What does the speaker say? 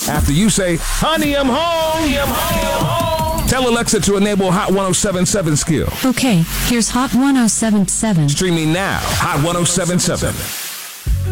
After you say, honey, I'm home. Honey, I'm home. Tell Alexa to enable Hot 1077 skill. Okay, here's Hot 1077. Streaming now, Hot 1077.